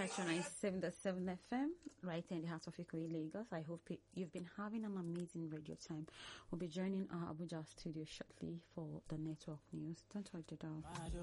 Metro 97.7 FM, right in the heart of Ikoyi, Lagos. I hope you've been having an amazing radio time. We'll be joining our Abuja studio shortly for the network news. Don't touch the dial.